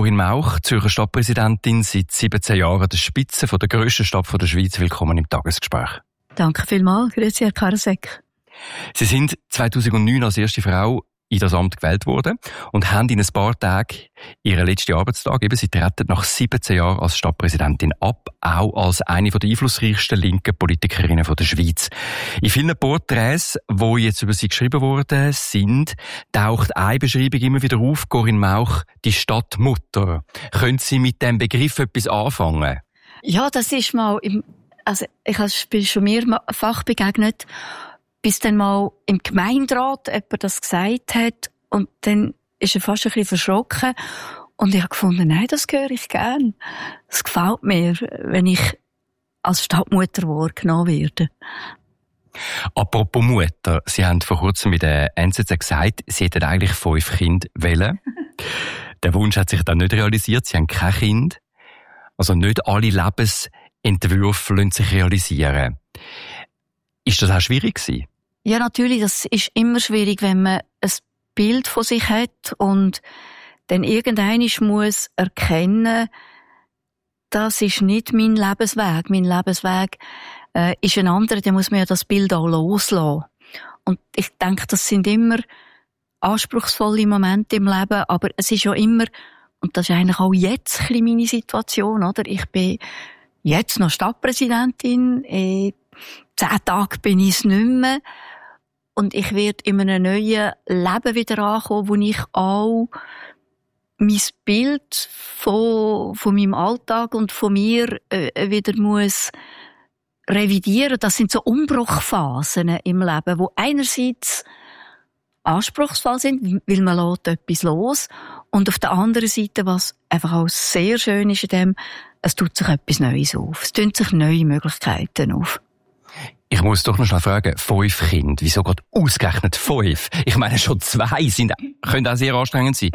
Corinne Mauch, Zürcher Stadtpräsidentin, seit 17 Jahren an der Spitze von der grössten Stadt der Schweiz. Willkommen im Tagesgespräch. Danke vielmals. Grüezi, Herr Karasek. Sie sind 2009 als erste Frau in das Amt gewählt worden und haben in ein paar Tagen Ihren letzten Arbeitstag, eben Sie treten nach 17 Jahren als Stadtpräsidentin ab, auch als eine der einflussreichsten linken Politikerinnen der Schweiz. In vielen Porträts, die jetzt über Sie geschrieben worden sind, taucht eine Beschreibung immer wieder auf, Corinne Mauch, die Stadtmutter. Können Sie mit diesem Begriff etwas anfangen? Ja, das ist mal, ich bin schon mehrfach begegnet, bis dann mal im Gemeinderat jemand das gesagt hat und dann ist er fast ein bisschen verschrocken und ich habe gefunden, nein, das höre ich gern. Das gefällt mir, wenn ich als Stadtmutter wahrgenommen werde. Apropos Mutter, Sie haben vor kurzem mit der NZZ gesagt, Sie hätten eigentlich 5 Kinder wollen. Der Wunsch hat sich dann nicht realisiert, Sie haben kein Kind. Also nicht alle Lebensentwürfe lassen sich realisieren. Ist das auch schwierig gewesen? Ja, natürlich, das ist immer schwierig, wenn man ein Bild von sich hat und dann irgendwann muss erkennen, das ist nicht mein Lebensweg. Mein Lebensweg ist ein anderer, dann muss man ja das Bild auch loslassen. Und ich denke, das sind immer anspruchsvolle Momente im Leben, aber es ist ja immer, und das ist eigentlich auch jetzt ein bisschen meine Situation, oder? Ich bin jetzt noch Stadtpräsidentin, 10 Tage bin ich es nicht mehr. Und ich werde in einem neuen Leben wieder ankommen, wo ich auch mein Bild von meinem Alltag und von mir wieder muss revidieren. Das sind so Umbruchphasen im Leben, wo einerseits anspruchsvoll sind, weil man lässt etwas los. Und auf der anderen Seite, was einfach auch sehr schön ist in dem, es tut sich etwas Neues auf. Es tun sich neue Möglichkeiten auf. Ich muss doch noch schnell fragen, 5 Kinder, wieso gerade ausgerechnet 5? Ich meine, schon 2 können auch sehr anstrengend sein.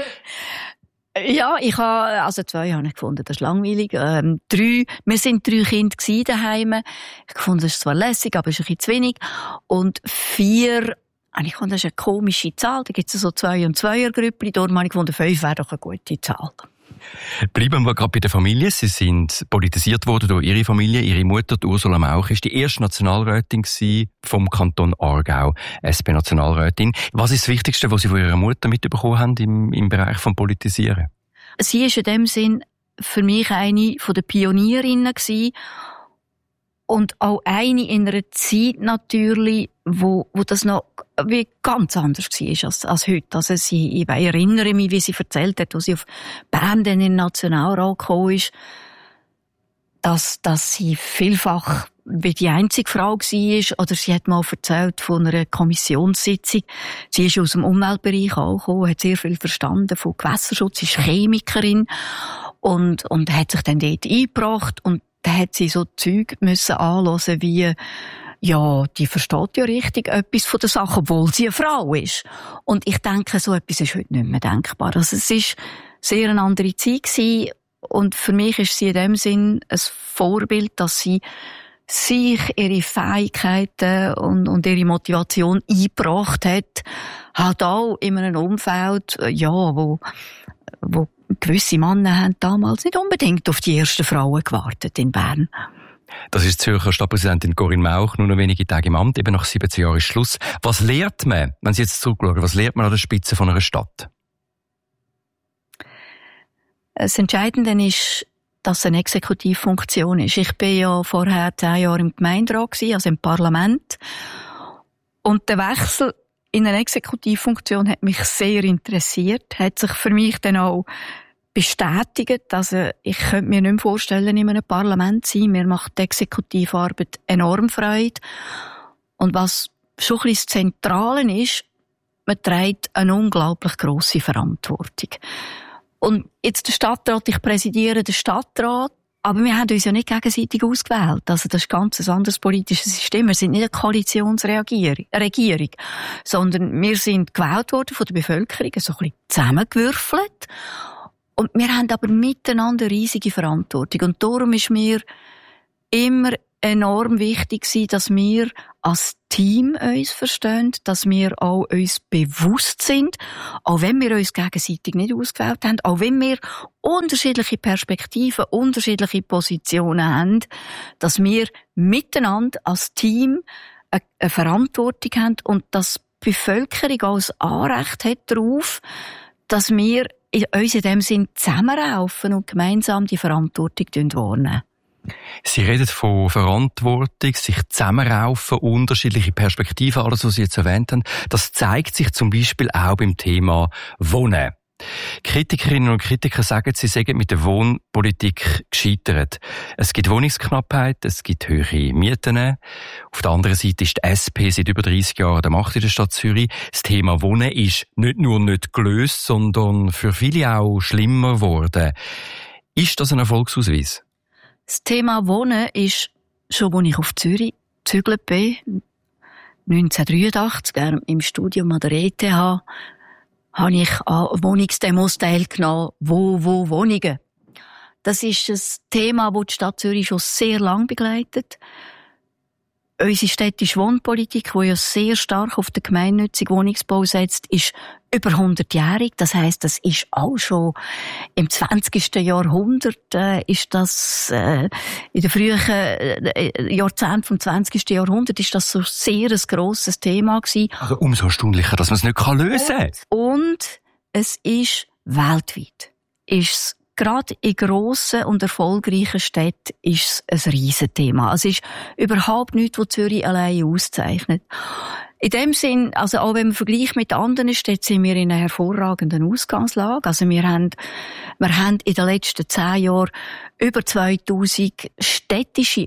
Ja, 2 habe ich gefunden, das ist langweilig. 3, wir sind 3 Kinder daheim. Ich fand, das ist zwar lässig, aber es ist ein bisschen zu wenig. Und 4, ich fand, das ist eine komische Zahl. Da gibt es so 2- und 2er-Grüppli. Darum habe ich gefunden, 5 wäre doch eine gute Zahl. Bleiben wir gerade bei der Familie. Sie sind politisiert worden durch Ihre Familie. Ihre Mutter, Ursula Mauch, ist die erste Nationalrätin vom Kanton Aargau, SP-Nationalrätin. Was ist das Wichtigste, was Sie von Ihrer Mutter mitbekommen haben im Bereich vom Politisieren? Sie ist in dem Sinn für mich eine von den Pionierinnen gewesen. Und auch eine in einer Zeit natürlich, wo das noch wie ganz anders war als heute. Also ich erinnere mich, wie sie erzählt hat, als sie auf Bern dann in den Nationalrat gekommen ist, dass sie vielfach wie die einzige Frau war. Oder sie hat mal erzählt von einer Kommissionssitzung. Sie ist aus dem Umweltbereich auch gekommen, hat sehr viel verstanden von Gewässerschutz, ist Chemikerin und hat sich dann dort eingebracht und da hat sie so Zeug müssen anhören wie, ja, die versteht ja richtig etwas von der Sache, obwohl sie eine Frau ist. Und ich denke, so etwas ist heute nicht mehr denkbar. Also es ist sehr eine andere Zeit gewesen. Und für mich ist sie in dem Sinn ein Vorbild, dass sie sich ihre Fähigkeiten und ihre Motivation eingebracht hat. Halt auch in einem Umfeld, ja, wo gewisse Männer haben damals nicht unbedingt auf die ersten Frauen gewartet in Bern. Das ist die Zürcher Stadtpräsidentin Corinne Mauch, nur noch wenige Tage im Amt, eben nach 17 Jahren ist Schluss. Was lernt man, wenn Sie jetzt zurückschauen, was lernt man an der Spitze von einer Stadt? Das Entscheidende ist, dass es eine Exekutivfunktion ist. Ich bin ja vorher 10 Jahre im Gemeinderat gewesen, also im Parlament. Und der Wechsel in eine Exekutivfunktion hat mich sehr interessiert, hat sich für mich dann auch bestätigt. Also ich könnte mir nicht mehr vorstellen, in einem Parlament zu sein. Mir macht die Exekutivarbeit enorm Freude. Und was schon ein bisschen das Zentrale ist, man trägt eine unglaublich grosse Verantwortung. Und jetzt der Stadtrat, ich präsidiere den Stadtrat, aber wir haben uns ja nicht gegenseitig ausgewählt. Also das ist ganz ein anderes politisches System. Wir sind nicht eine Koalitionsregierung, sondern wir sind gewählt worden von der Bevölkerung, so ein bisschen zusammengewürfelt. Und wir haben aber miteinander riesige Verantwortung. Und darum ist mir immer enorm wichtig sein, dass wir als Team uns verstehen, dass wir auch uns bewusst sind, auch wenn wir uns gegenseitig nicht ausgewählt haben, auch wenn wir unterschiedliche Perspektiven, unterschiedliche Positionen haben, dass wir miteinander als Team eine Verantwortung haben und dass die Bevölkerung auch ein Anrecht hat darauf, dass wir uns in dem Sinn zusammenraufen und gemeinsam die Verantwortung wahrnehmen. Sie reden von Verantwortung, sich zusammenraufen, unterschiedliche Perspektiven, alles, was Sie jetzt erwähnt haben. Das zeigt sich zum Beispiel auch beim Thema Wohnen. Kritikerinnen und Kritiker sagen, sie seien mit der Wohnpolitik gescheitert. Es gibt Wohnungsknappheit, es gibt höhere Mieten. Auf der anderen Seite ist die SP seit über 30 Jahren an der Macht in der Stadt Zürich. Das Thema Wohnen ist nicht nur nicht gelöst, sondern für viele auch schlimmer geworden. Ist das ein Erfolgsausweis? Das Thema Wohnen ist, schon als ich auf Zürich gezügelt bin, 1983, im Studium an der ETH, habe ich an Wohnungsdemos teilgenommen. Wo Wohnungen? Das ist ein Thema, das die Stadt Zürich schon sehr lange begleitet. Unsere städtische Wohnpolitik, die ja sehr stark auf den gemeinnützigen Wohnungsbau setzt, ist über 100-jährig. Das heisst, das ist auch schon im 20. Jahrhundert, ist das, in den frühen Jahrzehnten vom 20. Jahrhundert ist das so sehr ein grosses Thema gewesen. Also umso erstaunlicher, dass man es nicht lösen kann. Und es ist weltweit. Gerade in grossen und erfolgreichen Städten ist es ein Riesenthema. Es ist überhaupt nichts, was Zürich allein auszeichnet. In dem Sinn, also auch wenn man vergleicht mit anderen Städten, sind wir in einer hervorragenden Ausgangslage. Also wir haben in den letzten 10 Jahren über 2000 städtische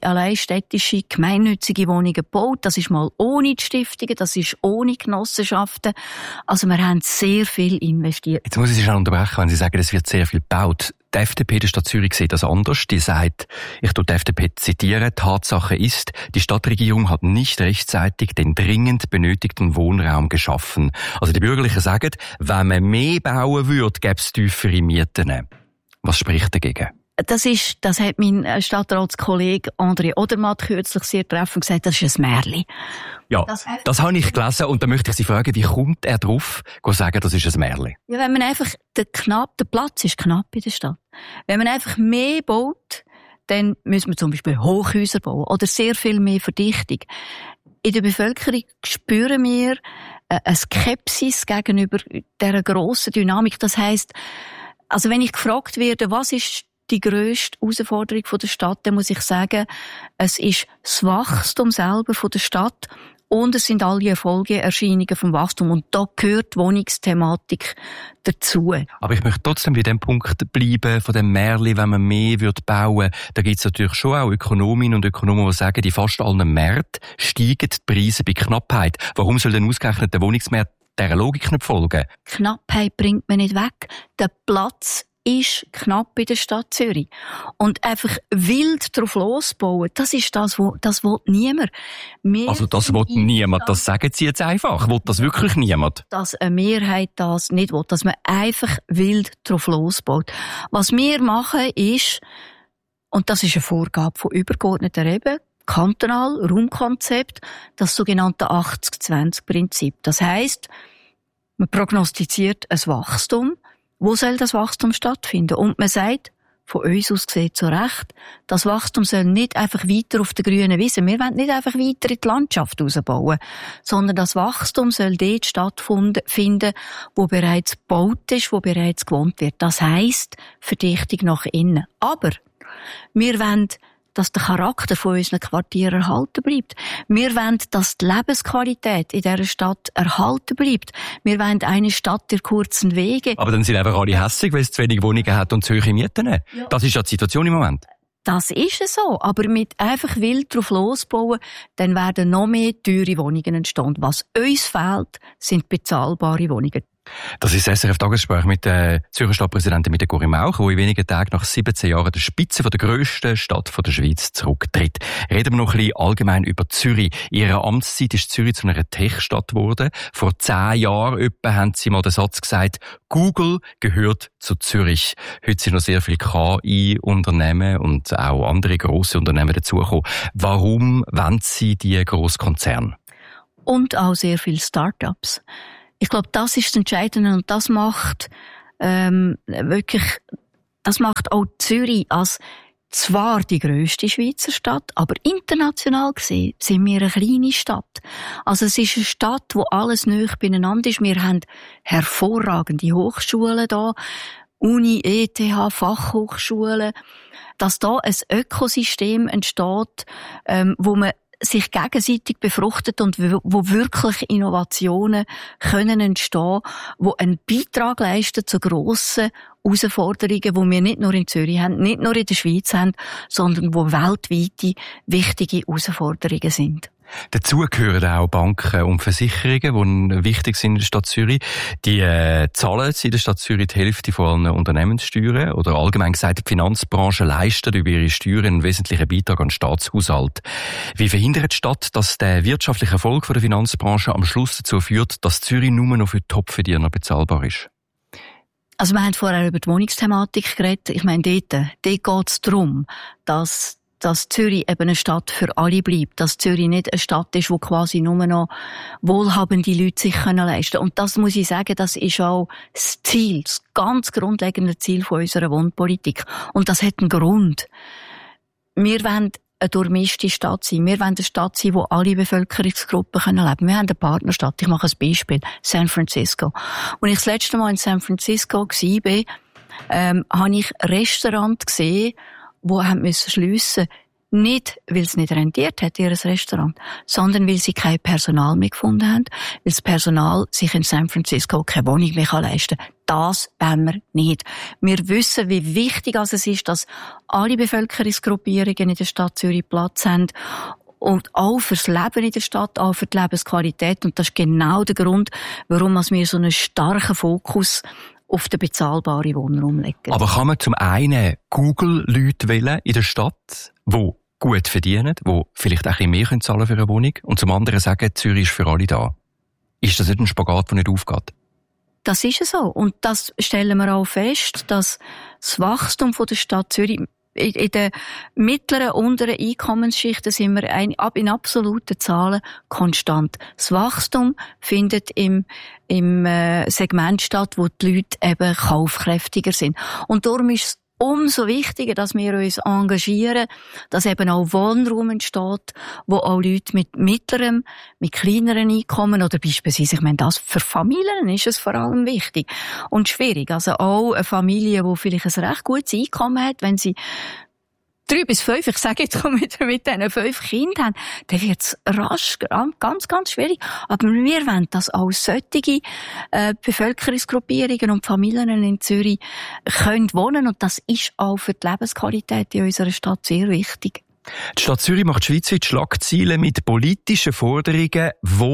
gemeinnützige Wohnungen gebaut. Das ist mal ohne die Stiftungen, das ist ohne Genossenschaften. Also wir haben sehr viel investiert. Jetzt muss ich Sie schon unterbrechen, wenn Sie sagen, es wird sehr viel gebaut. Die FDP der Stadt Zürich sieht das anders. Die sagt, ich tue die FDP zitieren, Tatsache ist, die Stadtregierung hat nicht rechtzeitig den dringend benötigten Wohnraum geschaffen. Also die Bürgerlichen sagen, wenn man mehr bauen würde, gäbe es tiefere Mieten. Was spricht dagegen? Das hat mein Stadtratskollege André Odermatt kürzlich sehr treffend gesagt, das ist ein Märchen. Ja, das habe ich gelesen und da möchte ich Sie fragen, wie kommt er drauf, zu sagen, das ist ein Märchen? Ja, wenn man einfach, der Platz ist knapp in der Stadt. Wenn man einfach mehr baut, dann müssen wir zum Beispiel Hochhäuser bauen oder sehr viel mehr Verdichtung. In der Bevölkerung spüren wir eine Skepsis gegenüber dieser grossen Dynamik. Das heisst, also wenn ich gefragt werde, was ist die grösste Herausforderung der Stadt, dann muss ich sagen, es ist das Wachstum selber von der Stadt und es sind alle Folgeerscheinungen vom Wachstum. Und da gehört die Wohnungsthematik dazu. Aber ich möchte trotzdem bei dem Punkt bleiben, von dem Märchen, wenn man mehr bauen würde. Da gibt es natürlich schon auch Ökonominnen und Ökonomen, die sagen, in fast allen Märkten steigen die Preise bei Knappheit. Warum soll denn ausgerechnet der Wohnungsmarkt dieser Logik nicht folgen? Knappheit bringt man nicht weg. Der Platz ist knapp in der Stadt Zürich. Und einfach wild drauf losbauen, das ist das will niemand. Also das will niemand, das sagen Sie jetzt einfach. Will das wirklich niemand? Dass eine Mehrheit das nicht will, dass man einfach wild drauf losbaut. Was wir machen ist, und das ist eine Vorgabe von übergeordneter Ebene, kantonal, Raumkonzept, das sogenannte 80-20-Prinzip. Das heisst, man prognostiziert ein Wachstum. Wo soll das Wachstum stattfinden? Und man sagt, von uns aus gesehen zu Recht, das Wachstum soll nicht einfach weiter auf der grünen Wiese. Wir wollen nicht einfach weiter in die Landschaft rausbauen, sondern das Wachstum soll dort stattfinden, wo bereits gebaut ist, wo bereits gewohnt wird. Das heisst, Verdichtung nach innen. Aber wir wollen, dass der Charakter von unseren Quartieren erhalten bleibt. Wir wollen, dass die Lebensqualität in dieser Stadt erhalten bleibt. Wir wollen eine Stadt der kurzen Wege. Aber dann sind einfach alle hässig, weil es zu wenig Wohnungen hat und zu hohe Mieten. Ja. Das ist ja die Situation im Moment. Das ist es so. Aber mit einfach wild drauf losbauen, dann werden noch mehr teure Wohnungen entstehen. Was uns fehlt, sind bezahlbare Wohnungen. Das ist das SRF-Tagesgespräch mit der Zürcher Stadtpräsidentin mit der Corinne Mauch, die in wenigen Tagen nach 17 Jahren der Spitze von der grössten Stadt der Schweiz zurücktritt. Reden wir noch ein bisschen allgemein über Zürich. In ihrer Amtszeit ist Zürich zu einer Tech-Stadt geworden. Vor 10 Jahren etwa haben sie mal den Satz gesagt, Google gehört zu Zürich. Heute sind noch sehr viele KI-Unternehmen und auch andere grosse Unternehmen dazugekommen. Warum wollen sie diese Grosskonzerne? Und auch sehr viele Start-ups. Ich glaube, das ist das Entscheidende und das macht das macht auch Zürich als zwar die grösste Schweizer Stadt, aber international gesehen sind wir eine kleine Stadt. Also es ist eine Stadt, wo alles nahe beieinander ist. Wir haben hervorragende Hochschulen da, Uni, ETH, Fachhochschulen, dass da ein Ökosystem entsteht, wo man sich gegenseitig befruchtet und wo wirklich Innovationen können entstehen, wo einen Beitrag leisten zu grossen Herausforderungen, die wir nicht nur in Zürich haben, nicht nur in der Schweiz haben, sondern wo weltweite wichtige Herausforderungen sind. Dazu gehören auch Banken und Versicherungen, die wichtig sind in der Stadt Zürich. Die zahlen in der Stadt Zürich die Hälfte von allen Unternehmenssteuern. Oder allgemein gesagt, die Finanzbranche leistet über ihre Steuern einen wesentlichen Beitrag an den Staatshaushalt. Wie verhindert die Stadt, dass der wirtschaftliche Erfolg der Finanzbranche am Schluss dazu führt, dass Zürich nur noch für die Topverdiener bezahlbar ist? Also wir haben vorher über die Wohnungsthematik geredet. Ich meine, dort geht es darum, dass Zürich eben eine Stadt für alle bleibt, dass Zürich nicht eine Stadt ist, wo quasi nur noch wohlhabende Leute sich leisten können. Und das muss ich sagen, das ist auch das Ziel, das ganz grundlegende Ziel von unserer Wohnpolitik. Und das hat einen Grund. Wir wollen eine durchmischte Stadt sein. Wir wollen eine Stadt sein, wo alle Bevölkerungsgruppen leben können. Wir haben eine Partnerstadt. Ich mache ein Beispiel. San Francisco. Als ich das letzte Mal in San Francisco war, habe ich Restaurants gesehen, die haben schliessen mussten. Nicht, weil es nicht rentiert hat, ihr Restaurant, sondern weil sie kein Personal mehr gefunden haben, weil das Personal sich in San Francisco keine Wohnung mehr leisten kann. Das wollen wir nicht. Wir wissen, wie wichtig es ist, dass alle Bevölkerungsgruppierungen in der Stadt Zürich Platz haben. Und auch fürs Leben in der Stadt, auch für die Lebensqualität. Und das ist genau der Grund, warum wir so einen starken Fokus auf den bezahlbaren Wohnraum legen. Aber kann man zum einen Google-Leute wählen in der Stadt, die gut verdienen, die vielleicht auch ein bisschen mehr zahlen für eine Wohnung, und zum anderen sagen, Zürich ist für alle da? Ist das nicht ein Spagat, der nicht aufgeht? Das ist so. Und das stellen wir auch fest, dass das Wachstum von der Stadt Zürich in den mittleren, unteren Einkommensschichten sind wir in absoluten Zahlen konstant. Das Wachstum findet im Segment statt, wo die Leute eben kaufkräftiger sind. Und darum ist es umso wichtiger, dass wir uns engagieren, dass eben auch Wohnraum entsteht, wo auch Leute mit mittlerem, mit kleineren Einkommen oder beispielsweise, ich meine, das für Familien ist es vor allem wichtig und schwierig. Also auch eine Familie, die vielleicht ein recht gutes Einkommen hat, wenn sie 3 bis 5, ich sage jetzt mit diesen 5 Kindern haben, dann wird es rasch ganz, ganz schwierig. Aber wir wollen, dass auch solche Bevölkerungsgruppierungen und Familien in Zürich können wohnen. Und das ist auch für die Lebensqualität in unserer Stadt sehr wichtig. Die Stadt Zürich macht schweizweit Schlagzeilen mit politischen Forderungen,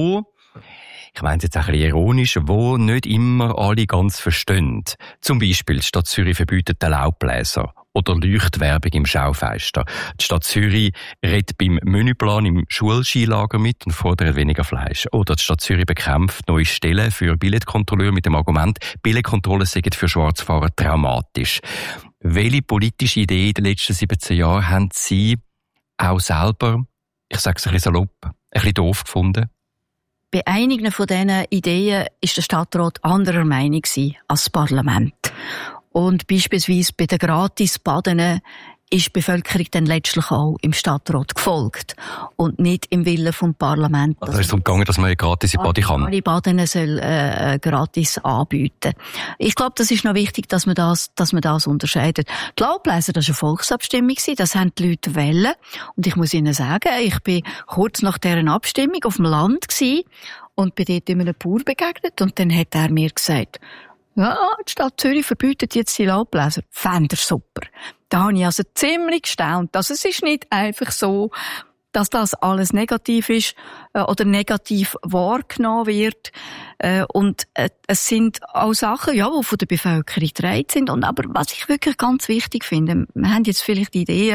ich meine jetzt ein bisschen ironisch, wo nicht immer alle ganz verstehen. Zum Beispiel, die Stadt Zürich verbietet den Laubbläser oder Leuchtwerbung im Schaufenster. Die Stadt Zürich redet beim Menüplan im Schulskilager mit und fordert weniger Fleisch. Oder die Stadt Zürich bekämpft neue Stellen für Billetkontrolleure mit dem Argument, Billetkontrollen seien für Schwarzfahrer traumatisch. Welche politische Idee in den letzten 17 Jahren haben Sie auch selber, ich sage es ein bisschen salopp, ein bisschen doof gefunden? Bei einigen von diesen Ideen ist der Stadtrat anderer Meinung als das Parlament. Und beispielsweise bei den Gratisbaden ist die Bevölkerung dann letztlich auch im Stadtrat gefolgt und nicht im Willen vom Parlament. Also ist es darum gegangen, dass man gratis in die Bade kann? Alle Baden soll gratis anbieten. Ich glaube, das ist noch wichtig, dass man das unterscheidet. Die Laubbläser, das war eine Volksabstimmung, das haben die Leute wählen. Und ich muss Ihnen sagen, ich bin kurz nach deren Abstimmung auf dem Land gewesen und bin dort einem Bauer begegnet und dann hat er mir gesagt, ja, die Stadt Zürich verbietet jetzt die Laubbläser. Fände er super. Da habe ich also ziemlich gestaunt. Also es ist nicht einfach so, dass das alles negativ ist oder negativ wahrgenommen wird. Und es sind auch Sachen, ja, die von der Bevölkerung getragen sind. Und aber was ich wirklich ganz wichtig finde, wir haben jetzt vielleicht Ideen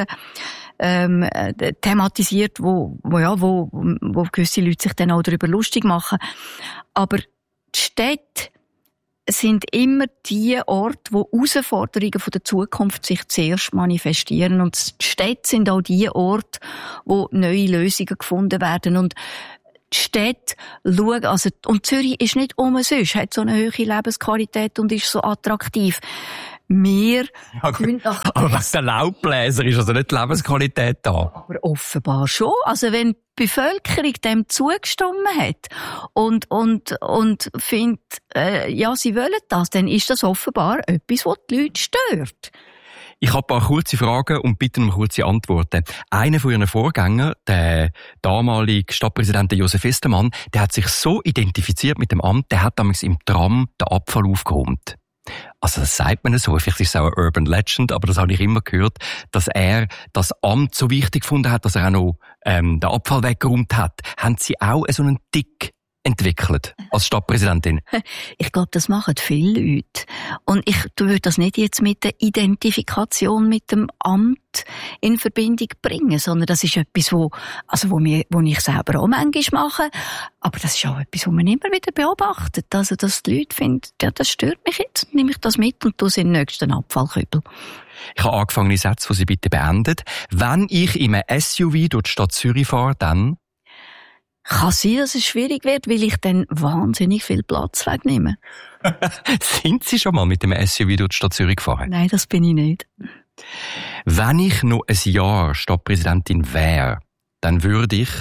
thematisiert, wo gewisse Leute sich dann auch darüber lustig machen. Aber die Städte sind immer die Orte, wo Herausforderungen von der Zukunft sich zuerst manifestieren. Und die Städte sind auch die Orte, wo neue Lösungen gefunden werden. Und die Städte schauen, und Zürich ist nicht umsonst, hat so eine hohe Lebensqualität und ist so attraktiv. Wir aber wegen der Laubbläser ist also nicht die Lebensqualität da. Aber offenbar schon. Also wenn die Bevölkerung dem zugestimmt hat und findet, sie wollen das, dann ist das offenbar etwas, was die Leute stört. Ich habe ein paar kurze Fragen und bitte um kurze Antworten. Einer von Ihren Vorgängern, der damalige Stadtpräsident Josef Estermann, der hat sich so identifiziert mit dem Amt, der hat damals im Tram den Abfall aufgeräumt. Also das sagt man so, vielleicht ist es auch eine Urban Legend, aber das habe ich immer gehört, dass er das Amt so wichtig gefunden hat, dass er auch noch den Abfall weggeräumt hat. Haben Sie auch so einen Tick entwickelt als Stadtpräsidentin? Ich glaube, das machen viele Leute. Und ich würde das nicht jetzt mit der Identifikation mit dem Amt in Verbindung bringen, sondern das ist etwas, wo ich selber auch manchmal mache. Aber das ist auch etwas, was man immer wieder beobachtet. Also, dass die Leute finden, ja, das stört mich jetzt, nehme ich das mit und tue es in den nächsten Abfallkübel. Ich habe angefangene Sätze, die Sie bitte beendet. Wenn ich in einem SUV durch die Stadt Zürich fahre, dann kann sein, dass es schwierig wird, weil ich dann wahnsinnig viel Platz wegnehme. Sind Sie schon mal mit dem SUV durch die Stadt Zürich gefahren? Nein, das bin ich nicht. Wenn ich noch ein Jahr Stadtpräsidentin wäre, dann würde ich...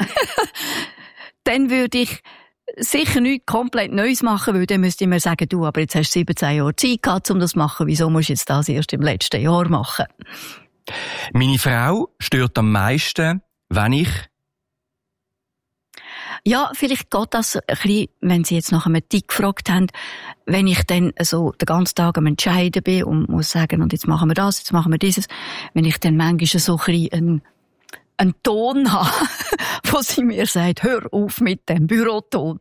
Dann würde ich sicher nichts komplett Neues machen, weil dann müsste ich mir sagen, du, aber jetzt hast du 17 Jahre Zeit gehabt, um das zu machen. Wieso musst du jetzt das erst im letzten Jahr machen? Meine Frau stört am meisten, wenn ich... Ja, vielleicht geht das ein bisschen, wenn Sie jetzt nach einem Tick gefragt haben, wenn ich dann so den ganzen Tag am Entscheiden bin und muss sagen, und jetzt machen wir das, jetzt machen wir dieses, wenn ich dann manchmal so ein bisschen einen Ton habe, wo sie mir sagt, hör auf mit dem Büroton.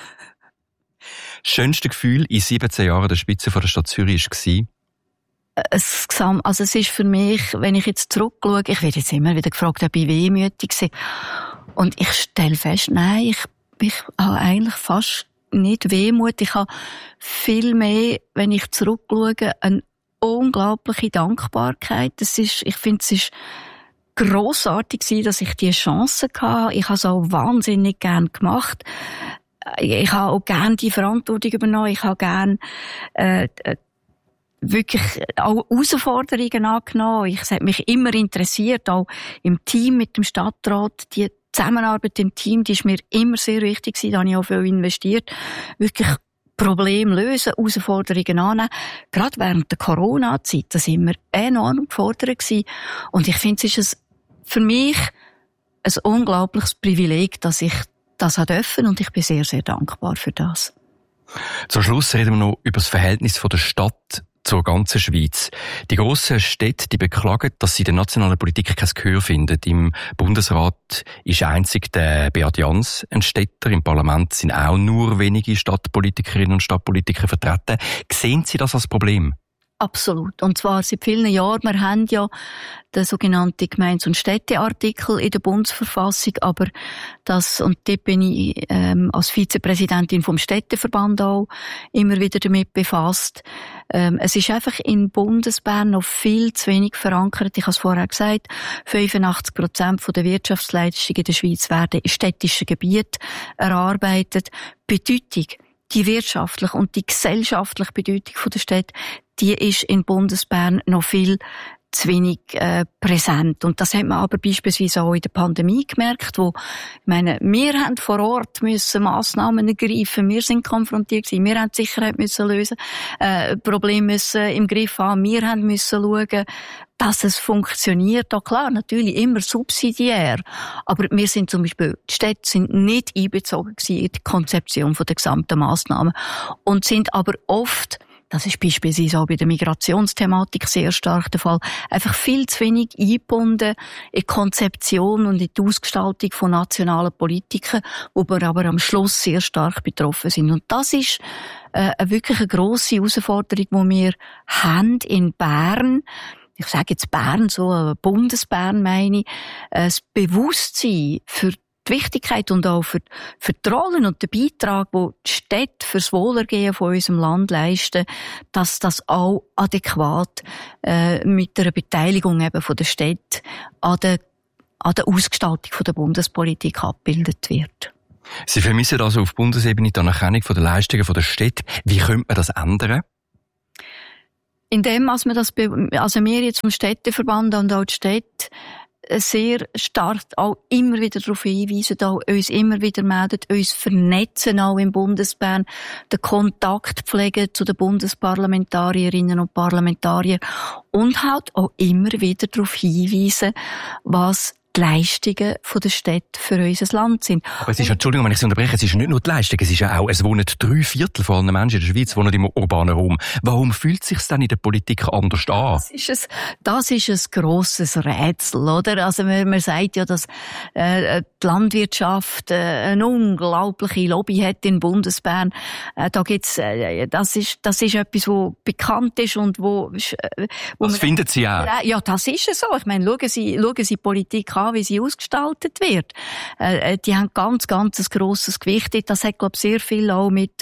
Das schönste Gefühl in 17 Jahren der Spitze von der Stadt Zürich war? Also es ist für mich, wenn ich jetzt zurückschaue, ich werde jetzt immer wieder gefragt, ob ich wehmütig war. Und ich stelle fest, nein, ich habe eigentlich fast nicht Wehmut. Ich habe viel mehr, wenn ich zurückschaue, eine unglaubliche Dankbarkeit. Ich finde, es ist grossartig gewesen, dass ich diese Chance hatte. Ich habe es auch wahnsinnig gern gemacht. Ich habe auch gern die Verantwortung übernommen. Ich habe gern wirklich auch Herausforderungen angenommen. Es hat mich immer interessiert, auch im Team mit dem Stadtrat. Die Zusammenarbeit im Team, die ist mir immer sehr wichtig gewesen. Da habe ich auch viel investiert. Wirklich Probleme lösen, Herausforderungen annehmen. Gerade während der Corona-Zeit, das sind wir enorm gefordert gewesen. Und ich finde, es ist für mich ein unglaubliches Privileg, dass ich das durfte, und ich bin sehr, sehr dankbar für das. Zum Schluss reden wir noch über das Verhältnis von der Stadt zur ganzen Schweiz. Die grossen Städte, die beklagen, dass sie in der nationalen Politik kein Gehör finden. Im Bundesrat ist einzig der Beat Jans ein Städter. Im Parlament sind auch nur wenige Stadtpolitikerinnen und Stadtpolitiker vertreten. Sehen Sie das als Problem? Absolut. Und zwar seit vielen Jahren. Wir haben ja den sogenannten Gemeindes- und Städteartikel in der Bundesverfassung, aber und dort bin ich als Vizepräsidentin vom Städteverband auch immer wieder damit befasst. Es ist einfach in Bundesbern noch viel zu wenig verankert. Ich habe es vorher gesagt, 85% der Wirtschaftsleistungen in der Schweiz werden in städtischen Gebieten erarbeitet. Bedeutung, die wirtschaftliche und die gesellschaftliche Bedeutung der Städte, die ist in Bundesbern noch viel zu wenig präsent. Und das hat man aber beispielsweise auch in der Pandemie gemerkt, wo, wir haben vor Ort müssen Massnahmen ergreifen, wir sind konfrontiert gewesen, wir haben die Sicherheit müssen lösen, Probleme müssen im Griff haben, wir haben müssen schauen, dass es funktioniert. Auch klar, natürlich immer subsidiär. Aber wir sind zum Beispiel, die Städte sind nicht einbezogen gewesen in die Konzeption der gesamten Massnahmen und sind aber oft, Das ist beispielsweise auch bei der Migrationsthematik sehr stark der Fall. Einfach viel zu wenig eingebunden in die Konzeption und in die Ausgestaltung von nationalen Politiken, wo wir aber am Schluss sehr stark betroffen sind. Und das ist wirklich eine grosse Herausforderung, die wir haben in Bern. Ich sage jetzt Bern, so Bundesbern meine ich, das Bewusstsein für die Wichtigkeit und auch für die Rollen und den Beitrag, die die Städte fürs Wohlergehen von unserem Land leisten, dass das auch adäquat mit der Beteiligung eben von der Städte an der Ausgestaltung von der Bundespolitik abgebildet wird. Sie vermissen also auf Bundesebene die Anerkennung der Leistungen der Städte. Wie könnte man das ändern? Indem, wir jetzt vom Städteverband und auch die Städte sehr stark auch immer wieder darauf hinweisen, auch uns immer wieder melden, uns vernetzen auch im Bundesbern, den Kontakt pflegen zu den Bundesparlamentarierinnen und Parlamentariern und halt auch immer wieder darauf hinweisen, was die Leistungen der Städte für unser Land sind. Aber es ist, Entschuldigung, wenn ich Sie unterbreche, es ist nicht nur die Leistung, es ist ja auch, es wohnen 3/4 von allen Menschen in der Schweiz wohnen im urbanen Raum. Warum fühlt es sich dann in der Politik anders an? Das ist ein grosses Rätsel, oder? Also man sagt ja, dass die Landwirtschaft eine unglaubliche Lobby hat in Bundesbern. Da gibt's, das ist etwas, wo bekannt ist und wo das finden Sie auch? Ja, das ist es so. Ich meine, schauen Sie Politik an, wie sie ausgestaltet wird. Die haben ganz ein grosses Gewicht. Das hat, glaube ich, sehr viel auch mit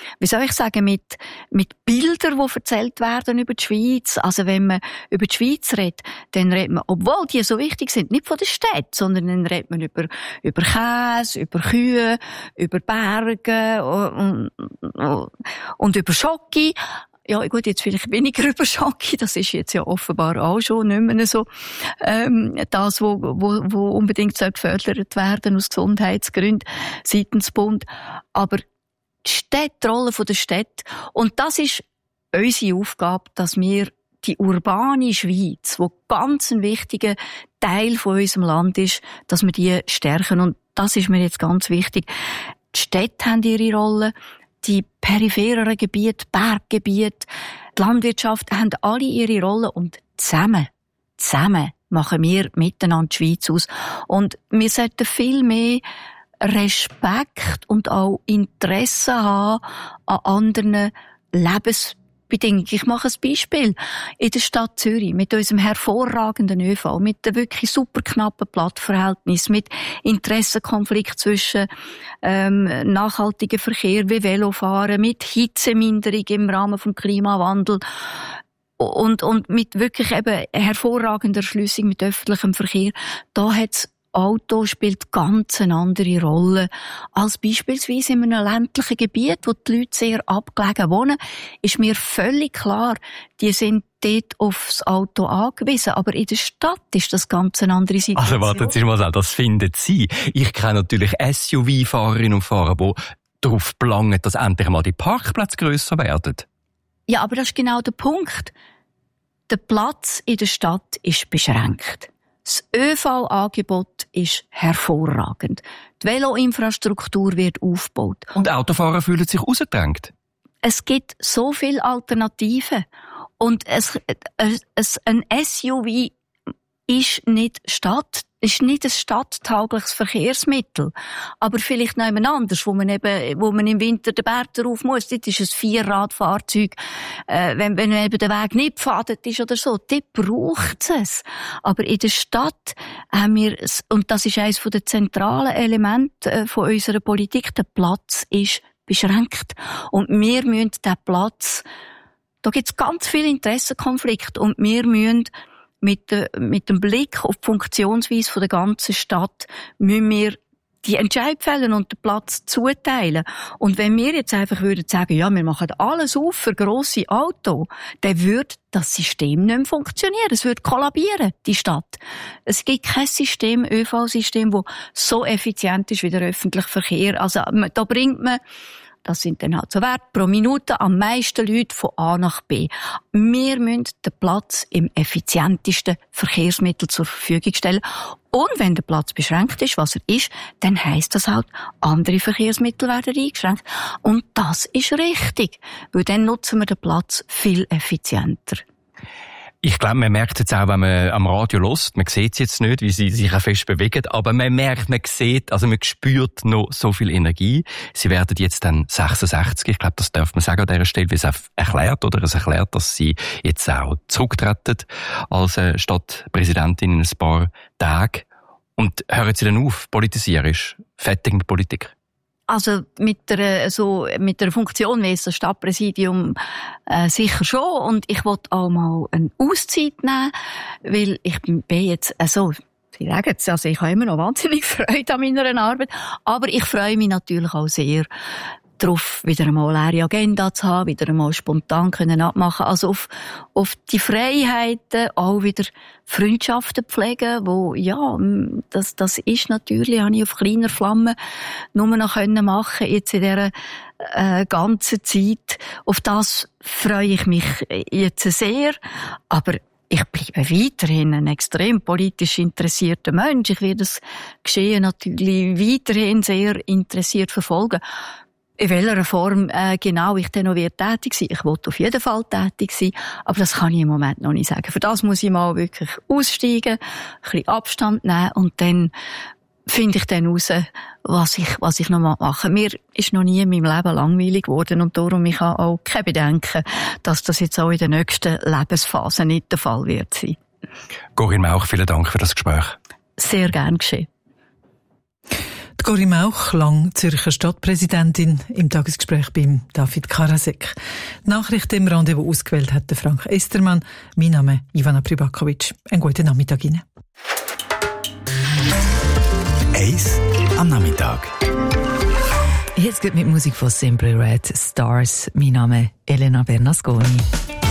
Bildern, die erzählt werden über die Schweiz. Also wenn man über die Schweiz redet, dann redet man, obwohl die so wichtig sind, nicht von der Stadt, sondern dann redet man über Käse, über Kühe, über Berge und über Schoki. Ja, gut, jetzt vielleicht weniger über Schoki, das ist jetzt ja offenbar auch schon nicht mehr so, das, wo unbedingt gefördert werden aus Gesundheitsgründen seitens Bund. Aber die Rolle der Städte, und das ist unsere Aufgabe, dass wir die urbane Schweiz, wo ganz ein wichtiger Teil von unserem Land ist, dass wir die stärken. Und das ist mir jetzt ganz wichtig. Die Städte haben ihre Rolle. Die peripheren Gebiete, Berggebiete, die Landwirtschaft haben alle ihre Rolle und zusammen machen wir miteinander die Schweiz aus. Und wir sollten viel mehr Respekt und auch Interesse haben an anderen Lebensbedingungen. Ich mache ein Beispiel. In der Stadt Zürich, mit unserem hervorragenden ÖV, mit dem wirklich super knappen Platzverhältnis, mit Interessenkonflikt zwischen nachhaltigem Verkehr wie Velofahren, mit Hitzeminderung im Rahmen vom Klimawandel und mit wirklich eben hervorragender Erschliessung mit öffentlichem Verkehr. Da hat's Auto spielt ganz eine andere Rolle als beispielsweise in einem ländlichen Gebiet, wo die Leute sehr abgelegen wohnen. Ist mir völlig klar, die sind dort aufs Auto angewiesen. Aber in der Stadt ist das ganz eine andere Situation. Also warten Sie mal, das finden Sie. Ich kenne natürlich SUV-Fahrerinnen und Fahrer, die darauf belangen, dass endlich mal die Parkplätze grösser werden. Ja, aber das ist genau der Punkt. Der Platz in der Stadt ist beschränkt. Das ÖV-Angebot ist hervorragend. Die Veloinfrastruktur wird aufgebaut. Und Autofahrer fühlen sich rausgedrängt. Es gibt so viele Alternativen. Und ein SUV ist nicht ein stadttaugliches Verkehrsmittel. Aber vielleicht noch jemand anders, wo man im Winter den Berg darauf muss. Dort ist ein Vierradfahrzeug. Wenn eben der Weg nicht gepfadet ist oder so, dort braucht es. Aber in der Stadt haben wir, und das ist eines der zentralen Elemente von unserer Politik, der Platz ist beschränkt. Und wir müssen diesen Platz, da gibt es ganz viele Interessenkonflikte und wir müssen mit dem Blick auf die Funktionsweise der ganzen Stadt müssen wir die Entscheidung fällen und den Platz zuteilen. Und wenn wir jetzt einfach würden sagen, ja, wir machen alles auf für grosse Autos, dann würde das System nicht mehr funktionieren. Es würde kollabieren, die Stadt. Es gibt kein System, ÖV-System, das so effizient ist wie der öffentliche Verkehr. Also, da bringt man das sind dann halt so Werte, pro Minute am meisten Leute von A nach B. Wir müssen den Platz im effizientesten Verkehrsmittel zur Verfügung stellen. Und wenn der Platz beschränkt ist, was er ist, dann heisst das halt, andere Verkehrsmittel werden eingeschränkt. Und das ist richtig, weil dann nutzen wir den Platz viel effizienter. Ich glaube, man merkt jetzt auch, wenn man am Radio hört, man sieht es jetzt nicht, wie sie sich auch fest bewegen, aber man merkt, man sieht, also man spürt noch so viel Energie. Sie werden jetzt dann 66, ich glaube, das darf man sagen an dieser Stelle, wie es auch erklärt, oder? Es erklärt, dass sie jetzt auch zurücktreten als Stadtpräsidentin in ein paar Tagen. Und hören Sie dann auf, politisierisch, fertig mit Politik? Also mit der Funktion wie das Stadtpräsidium sicher schon. Und ich wollte auch mal eine Auszeit nehmen, weil ich bin jetzt Sie sagen es, also ich habe immer noch wahnsinnig Freude an meiner Arbeit, aber ich freue mich natürlich auch sehr darauf, wieder einmal eine leere Agenda zu haben, wieder einmal spontan können abmachen, also auf die Freiheiten, auch wieder Freundschaften pflegen, wo, ja, das ist natürlich, habe ich auf kleiner Flamme nur noch können machen, jetzt in dieser ganzen Zeit. Auf das freue ich mich jetzt sehr, aber ich bleibe weiterhin ein extrem politisch interessierter Mensch. Ich werde das Geschehen natürlich weiterhin sehr interessiert verfolgen. In welcher Form genau ich dann noch tätig sein. Ich will auf jeden Fall tätig sein, aber das kann ich im Moment noch nicht sagen. Für das muss ich mal wirklich aussteigen, ein bisschen Abstand nehmen und dann finde ich dann raus, was ich noch mal mache. Mir ist noch nie in meinem Leben langweilig geworden und darum ich habe auch kein Bedenken, dass das jetzt auch in der nächsten Lebensphase nicht der Fall wird sein. Corinne Mauch, vielen Dank für das Gespräch. Sehr gern geschehen. Corinne Mauch, lang Zürcher Stadtpräsidentin, im Tagesgespräch beim David Karasek. Die Nachrichten im Rendezvous ausgewählt hat Frank Estermann. Mein Name Ivana Pribakovic. Einen guten Nachmittag Ihnen. Eis am Nachmittag. Jetzt geht mit Musik von Simply Red Stars. Mein Name Elena Bernasconi.